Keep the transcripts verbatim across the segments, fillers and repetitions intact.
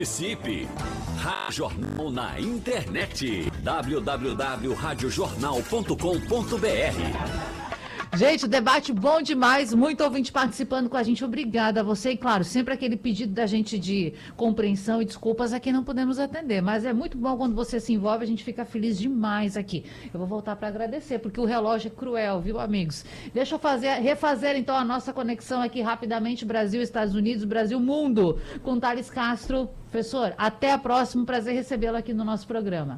Participe! Rádio Jornal na internet. w w w ponto rádio jornal ponto com ponto b r. Gente, debate bom demais, muito ouvinte participando com a gente, obrigada a você, e claro, sempre aquele pedido da gente de compreensão e desculpas a quem não podemos atender, mas é muito bom quando você se envolve, a gente fica feliz demais aqui. Eu vou voltar para agradecer, porque o relógio é cruel, viu, amigos? Deixa eu fazer, refazer então a nossa conexão aqui rapidamente, Brasil, Estados Unidos, Brasil, mundo, com Thales Castro. Professor, até a próxima, prazer recebê-lo aqui no nosso programa.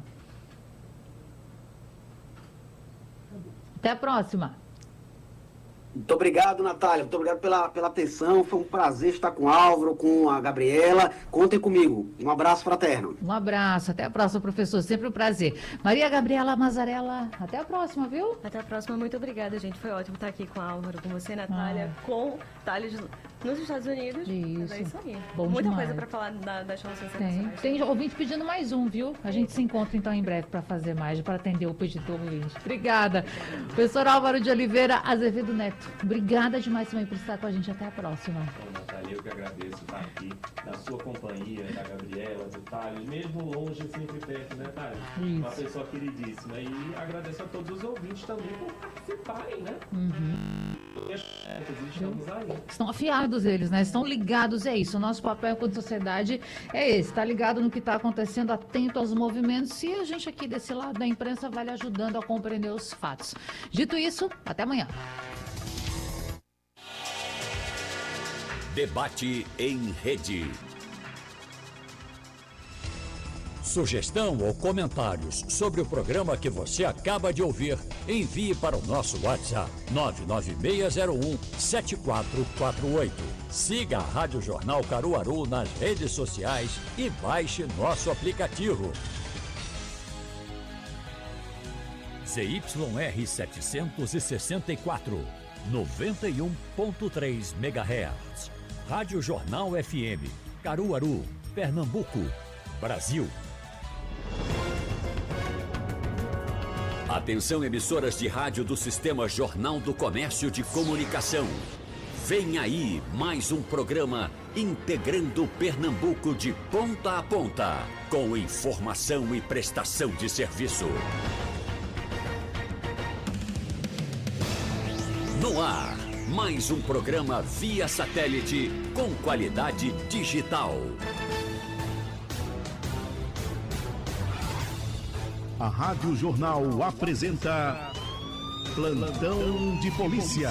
Até a próxima. Muito obrigado, Natália. Muito obrigado pela, pela atenção. Foi um prazer estar com o Álvaro, com a Gabriela. Contem comigo. Um abraço fraterno. Um abraço. Até a próxima, professor. Sempre um prazer. Maria Gabriela Mazarella, até a próxima, viu? Até a próxima. Muito obrigada, gente. Foi ótimo estar aqui com o Álvaro, com você, Natália, ah. com Thales nos Estados Unidos. Isso. É isso aí. Bom Muita demais. coisa para falar da, das relações Tem. internacionais. Tem ouvinte pedindo mais um, viu? A gente se encontra então em breve para fazer mais, para atender o pedido do ouvinte. Obrigada. Professor Álvaro de Oliveira Azevedo Neto. Obrigada demais também por estar com a gente. Até a próxima. Bom, Natália, eu que agradeço estar aqui na sua companhia, da Gabriela, do Thales, mesmo longe, sempre perto, né, Thales? Isso. Uma pessoa queridíssima. E agradeço a todos os ouvintes também por participarem, né? Uhum. Estamos aí. Estão afiados eles, né? Estão ligados, é isso. O nosso papel enquanto sociedade é esse, tá ligado no que está acontecendo, atento aos movimentos, e a gente aqui desse lado da imprensa vai lhe ajudando a compreender os fatos. Dito isso, até amanhã. Debate em rede. Sugestão ou comentários sobre o programa que você acaba de ouvir, envie para o nosso WhatsApp nove nove seis zero um sete quatro quatro oito. Siga a Rádio Jornal Caruaru nas redes sociais e baixe nosso aplicativo. Z Y R setecentos e sessenta e quatro, noventa e um ponto três megahertz. Rádio Jornal F M, Caruaru, Pernambuco, Brasil. Atenção, emissoras de rádio do Sistema Jornal do Comércio de Comunicação. Vem aí mais um programa integrando Pernambuco de ponta a ponta, com informação e prestação de serviço. No ar, mais um programa via satélite com qualidade digital. A Rádio Jornal apresenta Plantão de Polícia.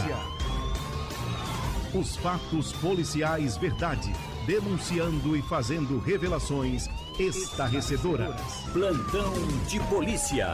Os fatos policiais verdade, denunciando e fazendo revelações estarrecedoras. Plantão de Polícia.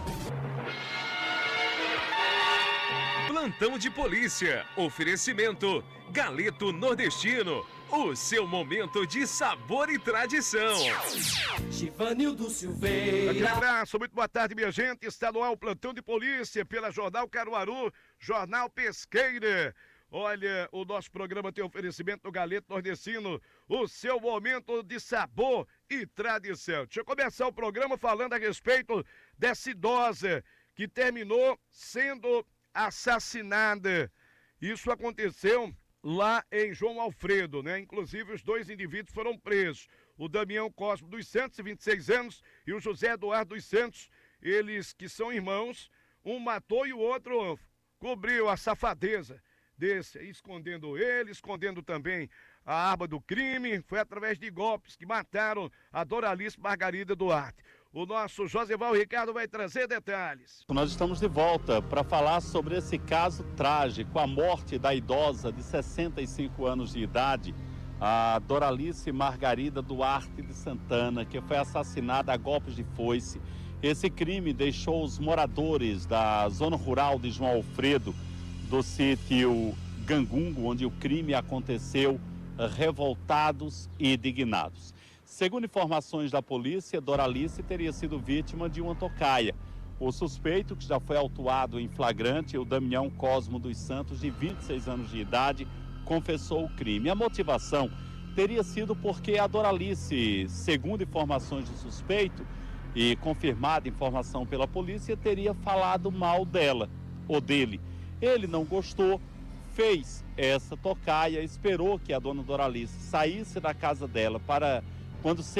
Plantão de Polícia. Oferecimento Galeto Nordestino. O seu momento de sabor e tradição. Givanildo Silveira. Aquele abraço, muito boa tarde, minha gente. Está no ar o Plantão de Polícia pela Jornal Caruaru, Jornal Pesqueira. Olha, o nosso programa tem oferecimento do Galeto Nordestino, o seu momento de sabor e tradição. Deixa eu começar o programa falando a respeito dessa idosa que terminou sendo assassinada. Isso aconteceu lá em João Alfredo, né? Inclusive, os dois indivíduos foram presos. O Damião Cosmo dos Santos, vinte e seis anos, e o José Eduardo dos Santos, eles que são irmãos, um matou e o outro cobriu a safadeza desse, escondendo ele, escondendo também a arma do crime. Foi através de golpes que mataram a Doralice Margarida Duarte. O nosso Josival Ricardo vai trazer detalhes. Nós estamos de volta para falar sobre esse caso trágico, a morte da idosa de sessenta e cinco anos de idade, a Doralice Margarida Duarte de Santana, que foi assassinada a golpes de foice. Esse crime deixou os moradores da zona rural de João Alfredo, do sítio Gangungo, onde o crime aconteceu, revoltados e indignados. Segundo informações da polícia, Doralice teria sido vítima de uma tocaia. O suspeito, que já foi autuado em flagrante, o Damião Cosmo dos Santos, de vinte e seis anos de idade, confessou o crime. A motivação teria sido porque a Doralice, segundo informações do suspeito e confirmada informação pela polícia, teria falado mal dela ou dele. Ele não gostou, fez essa tocaia, esperou que a dona Doralice saísse da casa dela para... Quando